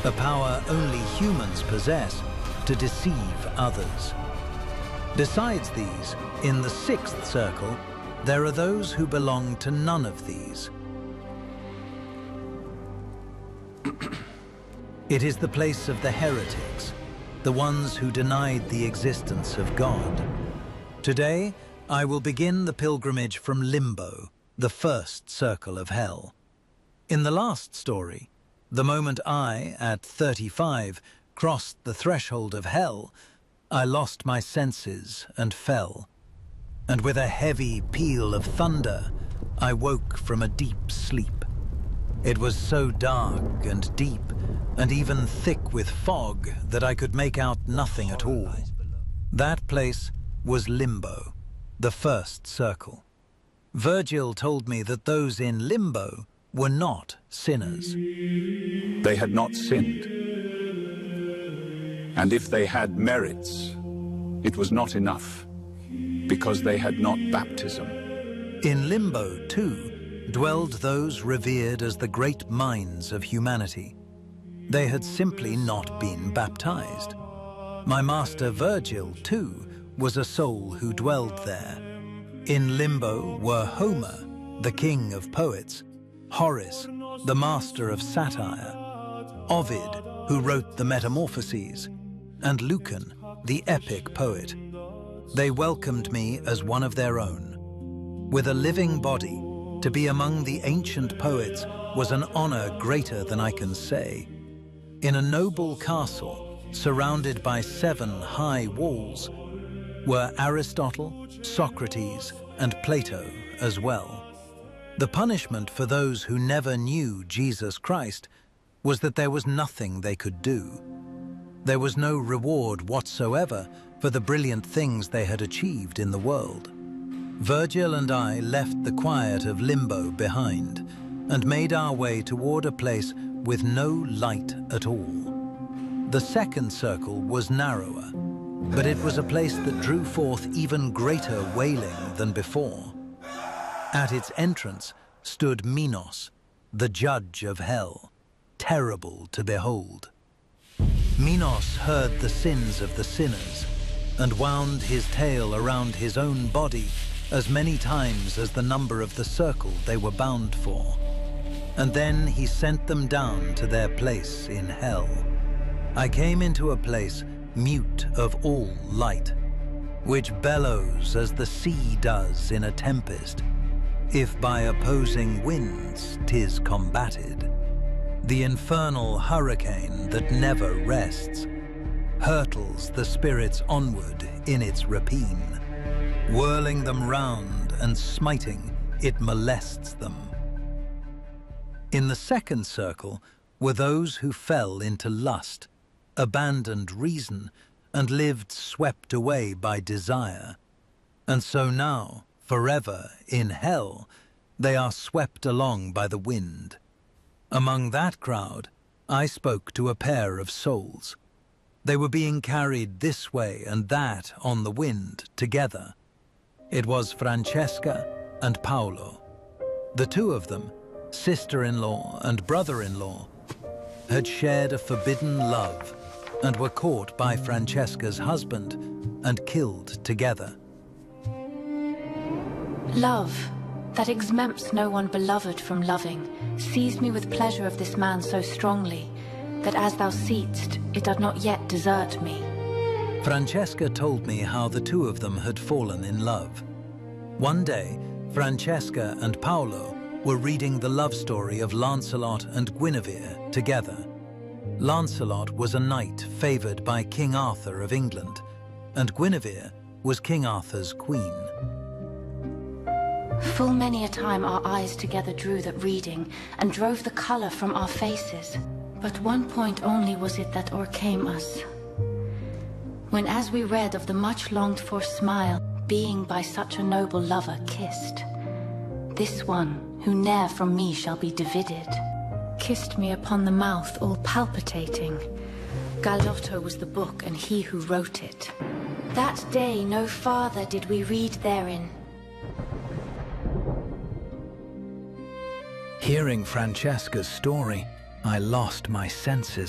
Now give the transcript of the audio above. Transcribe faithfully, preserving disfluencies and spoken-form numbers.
a power only humans possess to deceive others. Besides these, in the sixth circle, there are those who belong to none of these. It is the place of the heretics, the ones who denied the existence of God. Today, I will begin the pilgrimage from Limbo, the first circle of hell. In the last story, the moment I, at thirty-five, crossed the threshold of hell, I lost my senses and fell. And with a heavy peal of thunder, I woke from a deep sleep. It was so dark and deep, and even thick with fog, that I could make out nothing at all. That place was Limbo, the first circle. Virgil told me that those in Limbo were not sinners. They had not sinned. And if they had merits, it was not enough, because they had not baptism. In Limbo, too, dwelled those revered as the great minds of humanity. They had simply not been baptized. My master Virgil, too, was a soul who dwelled there. In Limbo were Homer, the king of poets, Horace, the master of satire, Ovid, who wrote the Metamorphoses, and Lucan, the epic poet. They welcomed me as one of their own. With a living body, to be among the ancient poets was an honor greater than I can say. In a noble castle, surrounded by seven high walls, were Aristotle, Socrates, and Plato as well. The punishment for those who never knew Jesus Christ was that there was nothing they could do. There was no reward whatsoever for the brilliant things they had achieved in the world. Virgil and I left the quiet of Limbo behind and made our way toward a place with no light at all. The second circle was narrower, but it was a place that drew forth even greater wailing than before. At its entrance stood Minos, the judge of hell, terrible to behold. Minos heard the sins of the sinners and wound his tail around his own body as many times as the number of the circle they were bound for. And then he sent them down to their place in hell. I came into a place mute of all light, which bellows as the sea does in a tempest, if by opposing winds 'tis combated. The infernal hurricane that never rests, hurtles the spirits onward in its rapine. Whirling them round and smiting, it molests them. In the second circle were those who fell into lust, abandoned reason, and lived swept away by desire. And so now, forever in hell, they are swept along by the wind. Among that crowd, I spoke to a pair of souls. They were being carried this way and that on the wind together. It was Francesca and Paolo. The two of them, sister-in-law and brother-in-law, had shared a forbidden love and were caught by Francesca's husband and killed together. Love, that exempts no one beloved from loving, seized me with pleasure of this man so strongly, that as thou seest, it doth not yet desert me. Francesca told me how the two of them had fallen in love. One day, Francesca and Paolo were reading the love story of Lancelot and Guinevere together. Lancelot was a knight favored by King Arthur of England, and Guinevere was King Arthur's queen. Full many a time our eyes together drew that reading, and drove the colour from our faces. But one point only was it that o'ercame us, when as we read of the much longed-for smile, being by such a noble lover kissed, this one, who ne'er from me shall be divided, kissed me upon the mouth all palpitating. Gallotto was the book, and he who wrote it. That day no farther did we read therein. Hearing Francesca's story, I lost my senses.